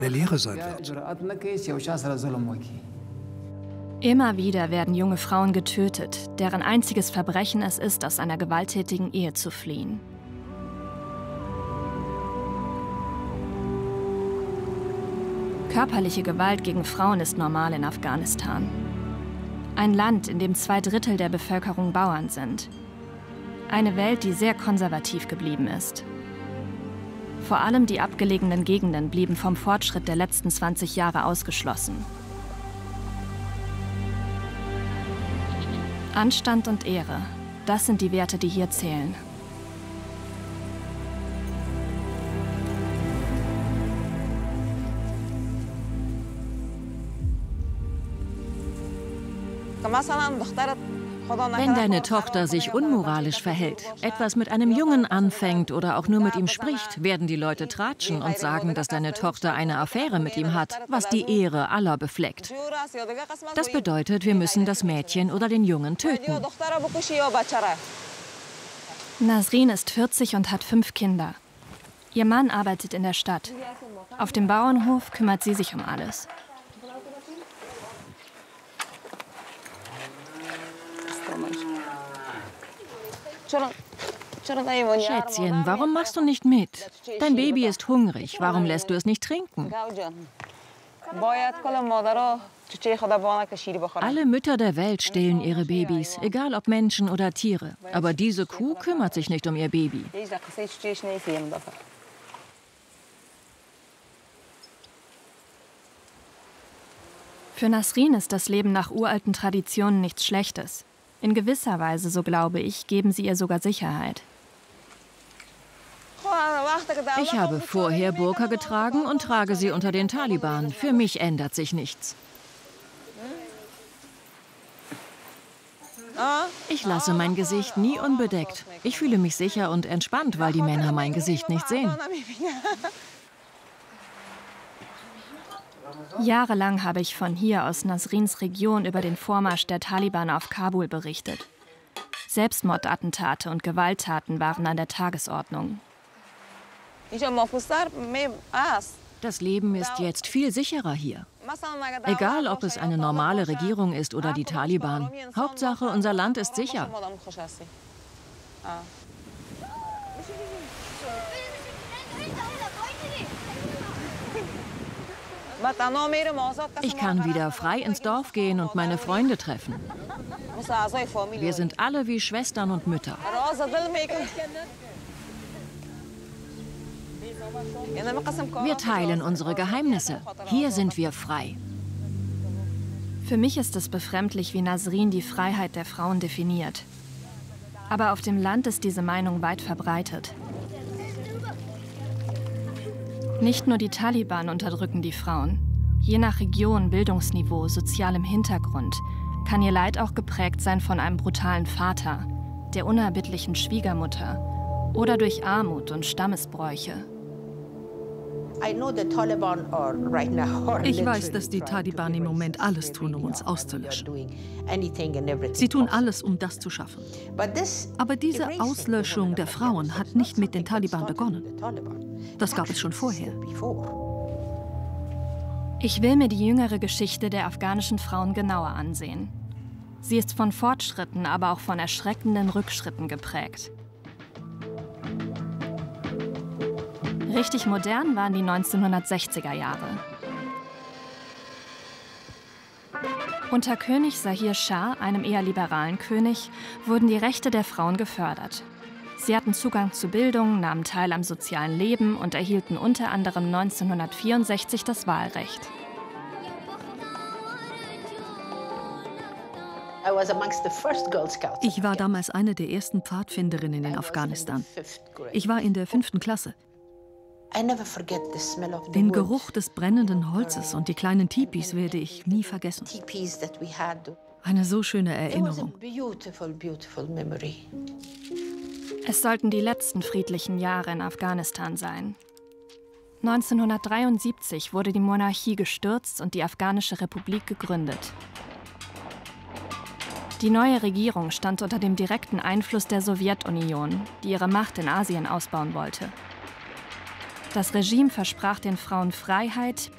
eine Lehre sein wird. Immer wieder werden junge Frauen getötet, deren einziges Verbrechen es ist, aus einer gewalttätigen Ehe zu fliehen. Körperliche Gewalt gegen Frauen ist normal in Afghanistan. Ein Land, in dem 2/3 der Bevölkerung Bauern sind. Eine Welt, die sehr konservativ geblieben ist. Vor allem die abgelegenen Gegenden blieben vom Fortschritt der letzten 20 Jahre ausgeschlossen. Anstand und Ehre, das sind die Werte, die hier zählen. Wenn deine Tochter sich unmoralisch verhält, etwas mit einem Jungen anfängt oder auch nur mit ihm spricht, werden die Leute tratschen und sagen, dass deine Tochter eine Affäre mit ihm hat, was die Ehre aller befleckt. Das bedeutet, wir müssen das Mädchen oder den Jungen töten. Nasrin ist 40 und hat 5 Kinder. Ihr Mann arbeitet in der Stadt. Auf dem Bauernhof kümmert sie sich um alles. Schätzchen, warum machst du nicht mit? Dein Baby ist hungrig, warum lässt du es nicht trinken? Alle Mütter der Welt stillen ihre Babys, egal ob Menschen oder Tiere. Aber diese Kuh kümmert sich nicht um ihr Baby. Für Nasrin ist das Leben nach uralten Traditionen nichts Schlechtes. In gewisser Weise, so glaube ich, geben sie ihr sogar Sicherheit. Ich habe vorher Burka getragen und trage sie unter den Taliban. Für mich ändert sich nichts. Ich lasse mein Gesicht nie unbedeckt. Ich fühle mich sicher und entspannt, weil die Männer mein Gesicht nicht sehen. Jahrelang habe ich von hier aus Nasrins Region über den Vormarsch der Taliban auf Kabul berichtet. Selbstmordattentate und Gewalttaten waren an der Tagesordnung. Das Leben ist jetzt viel sicherer hier. Egal, ob es eine normale Regierung ist oder die Taliban. Hauptsache, unser Land ist sicher. Ich kann wieder frei ins Dorf gehen und meine Freunde treffen. Wir sind alle wie Schwestern und Mütter. Wir teilen unsere Geheimnisse. Hier sind wir frei. Für mich ist es befremdlich, wie Nasrin die Freiheit der Frauen definiert. Aber auf dem Land ist diese Meinung weit verbreitet. Nicht nur die Taliban unterdrücken die Frauen. Je nach Region, Bildungsniveau, sozialem Hintergrund kann ihr Leid auch geprägt sein von einem brutalen Vater, der unerbittlichen Schwiegermutter oder durch Armut und Stammesbräuche. Ich weiß, dass die Taliban im Moment alles tun, um uns auszulöschen. Sie tun alles, um das zu schaffen. Aber diese Auslöschung der Frauen hat nicht mit den Taliban begonnen. Das gab es schon vorher. Ich will mir die jüngere Geschichte der afghanischen Frauen genauer ansehen. Sie ist von Fortschritten, aber auch von erschreckenden Rückschritten geprägt. Richtig modern waren die 1960er Jahre. Unter König Zahir Schah, einem eher liberalen König, wurden die Rechte der Frauen gefördert. Sie hatten Zugang zu Bildung, nahmen teil am sozialen Leben und erhielten unter anderem 1964 das Wahlrecht. Ich war damals eine der ersten Pfadfinderinnen in Afghanistan. Ich war in der 5. Klasse. Den Geruch des brennenden Holzes und die kleinen Tipis werde ich nie vergessen. Eine so schöne Erinnerung. Es sollten die letzten friedlichen Jahre in Afghanistan sein. 1973 wurde die Monarchie gestürzt und die Afghanische Republik gegründet. Die neue Regierung stand unter dem direkten Einfluss der Sowjetunion, die ihre Macht in Asien ausbauen wollte. Das Regime versprach den Frauen Freiheit,